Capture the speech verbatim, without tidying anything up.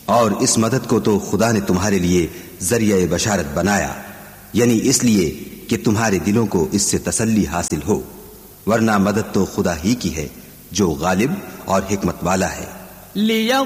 और इस मदद को तो खुदा ने तुम्हारे लिए जरिया बशारत बनाया, यानी इसलिए कि तुम्हारे दिलों को इससे तसल्ली हासिल हो, वरना मदद तो खुदा ही की है जो गालिब और हिकमत वाला है।